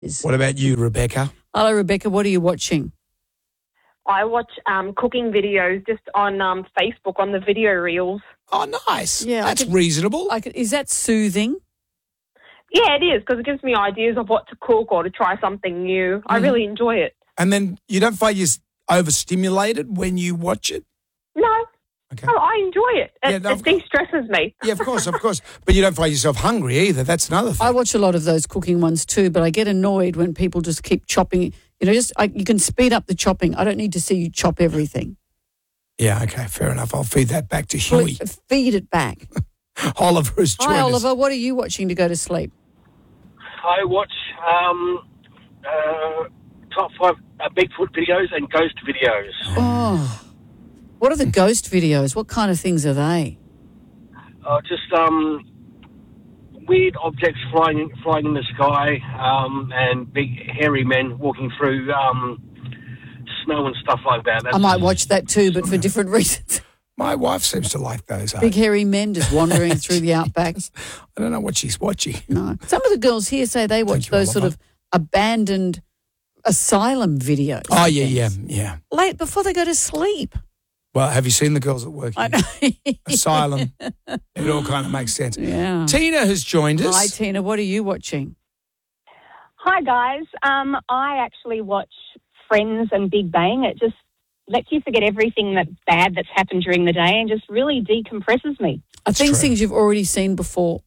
What about you, Rebecca? Hello, Rebecca. What are you watching? I watch cooking videos just on Facebook on the video reels. Oh, nice. Yeah, That's reasonable. Is that soothing? Yeah, it is, because it gives me ideas of what to cook or to try something new. I really enjoy it. And then you don't find you're overstimulated when you watch it? No. Okay. Oh, I enjoy it. It de-stresses me. Yeah, of course. But you don't find yourself hungry either. That's another thing. I watch a lot of those cooking ones too, but I get annoyed when people just keep chopping. You can speed up the chopping. I don't need to see you chop everything. Yeah, okay, fair enough. I'll feed that back to Huey. Feed it back. Oliver has joined us. Hi, Oliver. What are you watching to go to sleep? I watch top 5 Bigfoot videos and ghost videos. Oh. What are the ghost videos? What kind of things are they? Just weird objects flying in the sky, and big hairy men walking through snow and stuff like that. I might watch that too, but for different reasons. My wife seems to like those. Big hairy men just wandering through the outback. I don't know what she's watching. No. Some of the girls here say they watch those sort of abandoned asylum videos. Oh, yeah. Late before they go to sleep. Well, have you seen the girls at work? I know. Asylum. It all kind of makes sense. Yeah. Tina has joined us. Hi, Tina. What are you watching? Hi, guys. I actually watch Friends and Big Bang. It just lets you forget everything bad that's happened during the day and just really decompresses me. Are things you've already seen before?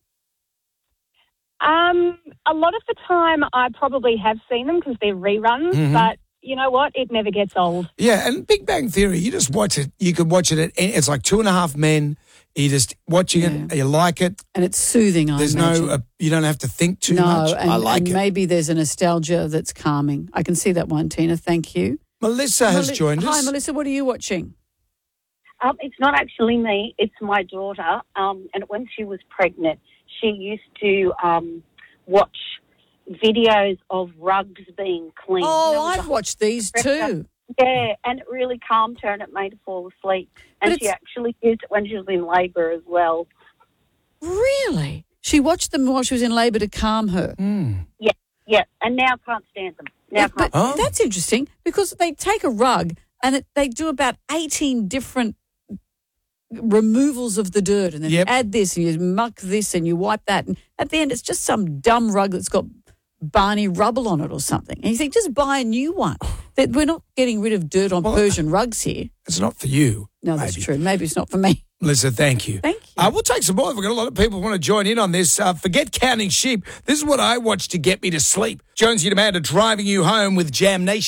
A lot of the time I probably have seen them because they're reruns, but you know what? It never gets old. Yeah, and Big Bang Theory, you just watch it. You could watch it it's like 2.5 Men. You just watching it, you like it. And it's soothing, There's you don't have to think too much. I like and it. maybe there's a nostalgia that's calming. I can see that one, Tina. Thank you. Melissa has joined us. Hi, Melissa. What are you watching? It's not actually me. It's my daughter. And when she was pregnant, she used to watch videos of rugs being cleaned. Oh, I've watched these too. Yeah, and it really calmed her and it made her fall asleep. And she actually used it when she was in labour as well. Really? She watched them while she was in labour to calm her? Yeah, and now can't stand them. That's interesting because they take a rug and they do about 18 different removals of the dirt and then you add this and you muck this and you wipe that. And at the end, it's just some dumb rug that's got Barney rubble on it or something. And you think, just buy a new one. We're not getting rid of dirt on Persian rugs here. It's not for you. No, that's true. Maybe it's not for me. Melissa, thank you. Thank you. We'll take some more. We've got a lot of people who want to join in on this. Forget counting sheep. This is what I watch to get me to sleep. Jonesy and Amanda driving you home with Jam Nation.